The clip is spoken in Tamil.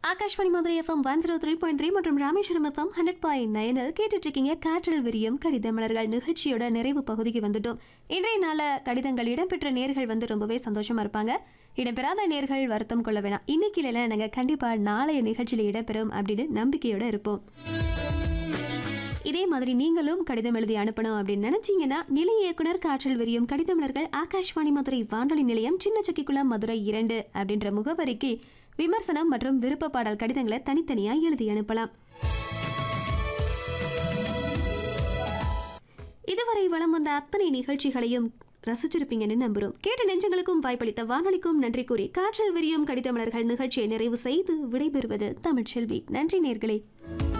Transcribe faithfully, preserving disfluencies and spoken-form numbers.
Akashvani Madurai FM one zero three point three மற்றும் ராமேஸ்வரம் எஃப்எம் ஹண்ட்ரட் பாயிண்ட் நைனில் கேட்டுட்டு இருக்கீங்க காற்றில் விரியும் கடித மலர்கள் நிகழ்ச்சியோட நிறைவு பகுதிக்கு வந்துட்டோம். இன்றைய நாள கடிதங்கள் இடம்பெற்ற நேர்கள் வந்து ரொம்பவே சந்தோஷமா இருப்பாங்க. இடம்பெறாத நேர்கள் வருத்தம் கொள்ள வேணாம். இன்னைக்கு இல்லைன்னா நாங்கள் கண்டிப்பாக நாளைய நிகழ்ச்சியில் இடம்பெறும் அப்படின்னு நம்பிக்கையோட இருப்போம். இதே மாதிரி நீங்களும் கடிதம் எழுதி அனுப்பணும் அப்படின்னு நினைச்சீங்கன்னா நிலைய இயக்குனர் காற்றில் விரியும் கடிதமலர்கள் ஆகாஷ்வாணி மதுரை வானொலி நிலையம் சின்ன சக்கிக்குளம் மதுரை இரண்டு அப்படின்ற முகவரிக்கு விமர்சனம் மற்றும் விருப்ப பாடல் கடிதங்களை தனித்தனியா எழுதி அனுப்பலாம். இதுவரை வலம் வந்த அத்தனை நிகழ்ச்சிகளையும் ரசிச்சிருப்பீங்கன்னு நம்புறோம். கேட்ட நெஞ்சங்களுக்கும் வாய்ப்பளித்த வானொலிக்கும் நன்றி கூறி காற்றில் விரியும் கடிதமலர்கள் நிகழ்ச்சியை நிறைவு செய்து விடைபெறுவது தமிழ்ச்செல்வி. நன்றி நேர்களே.